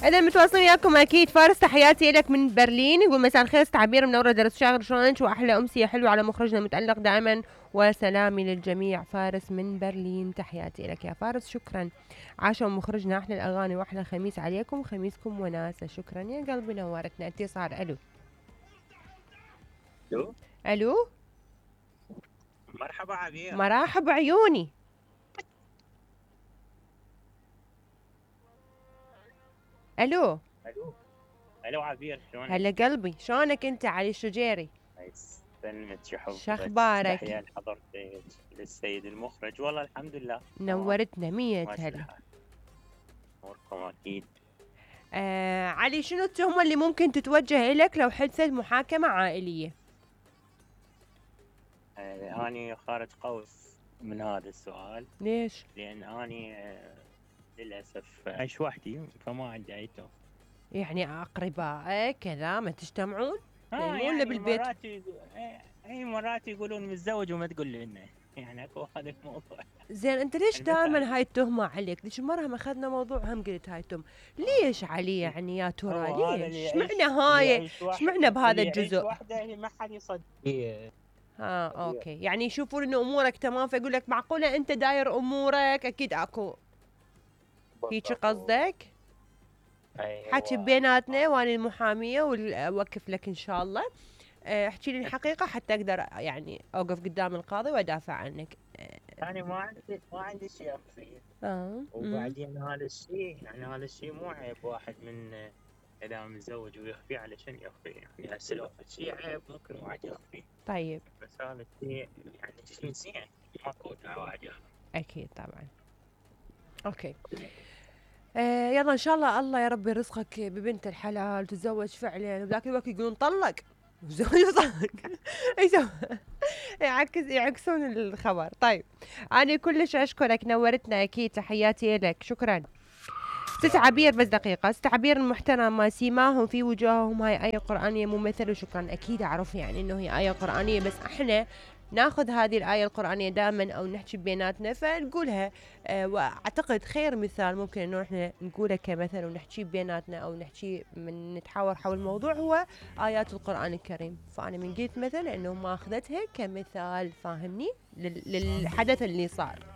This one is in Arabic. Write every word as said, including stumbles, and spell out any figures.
اذا متواصلين وياكم اكيد. فارس تحياتي لك من برلين، يقول مساء الخير تعبير منوره درس شاغر، شلونك واحلى امسيه حلوه على مخرجنا المتالق دائما، وسلامي للجميع. فارس من برلين تحياتي لك يا فارس، شكرا. عاشوا مخرجنا، احلى الاغاني واحلى خميس عليكم، خميسكم وناسه. شكرا يا قلبي نورتنا. اتصال. الو الو الو مرحبا عبير. مرحبا عيوني. الو الو الو عبير، شلونك؟ هلا قلبي، شلونك انت علي الشجيري؟ يسلمك شو حبك. شخبارك؟ تحية لحضرتك للسيد المخرج. والله الحمد لله نورتنا مية ماشي هلا. الحال. اموركم اكيد. آه علي، شنو التهمة اللي ممكن تتوجه إلك لو حدثت محاكمة عائلية؟ آه اني خارج قوس من هذا السؤال. ليش؟ لان اني آه للاسف اعيش وحدي، فما عندي اي توم. يعني أقربائك كذا ما تجتمعون؟ اه يعني مو إلا يعني بالبيت. مرات يقو- آه، اي مرات يقولون متزوج وما تقول لنا، يعني اكو هذا الموضوع. زين أنت ليش يعني بس دائما عايش. هاي التهمة عليك؟ ليش مرة ما أخذنا موضوع هم قلت هاي التهمة؟ ليش آه. علي يعني يا ترى هو هذا اللي ليش؟ يعيش، اشمعنى اللي هاي؟ يعيش واحد، اشمعنى بهذا اللي يعيش الجزء؟ وحده اللي ما حد يصدق. إيه. ها أوكي، يعني يشوفون إنه أمورك تمام فيقول لك معقولة أنت داير أمورك أكيد أكو. هيك بالضبط. قصدك؟ حكي ايوه بيناتنا وانا المحاميه واوقف لك ان شاء الله. آه، احكي لي الحقيقه حتى اقدر يعني اوقف قدام القاضي وادافع عنك. يعني ما عندي ما عندي شيء اخفيه. اه امم وبعدين هذا الشيء، يعني هذا الشيء مو عيب واحد من اذا متزوج ويخفي، علشان يخفي. يعني هسه لو شيء عيب ممكن واحد يخفيه، طيب بس هذا الشيء يعني شيء زين، ماكو داعي واحد يخفي. اكيد طبعا. اوكي. آه يلا ان شاء الله الله يا رب يرزقك ببنت الحلال وتتزوج فعلا، وذاك الوقت يقولون طلق زوج طلق. يسوي- يعكس يعكسون الخبر. طيب انا كلش اشكرك، نورتنا اكيد، تحياتي لك، شكرا. ست عبير بس دقيقة، ست عبير المحترمة، سيماهم في وجوههم هاي آية قرآنية ممثلة. وشكرا. أكيد أعرف يعني إنه هي آية قرآنية، بس إحنا ناخذ هذه الآية القرآنية دائما أو نحكي بيناتنا فنقولها. آه وأعتقد خير مثال ممكن إنه إحنا نقوله كمثل ونحكي بيناتنا أو نحكي من نتحاور حول الموضوع هو آيات القرآن الكريم. فأنا من قلت مثل إنه ما أخذتها كمثال، فاهمني، لل- للحدث اللي صار.